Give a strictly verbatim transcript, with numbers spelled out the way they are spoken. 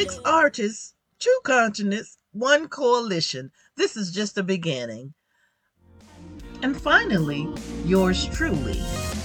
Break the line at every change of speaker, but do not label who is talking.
Six artists, two continents, one coalition. This is just a beginning. And finally, yours truly,